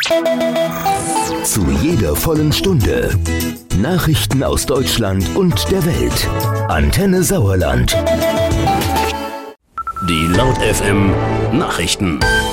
Zu jeder vollen Stunde Nachrichten aus Deutschland und der Welt. Antenne Sauerland. Die Laut FM Nachrichten.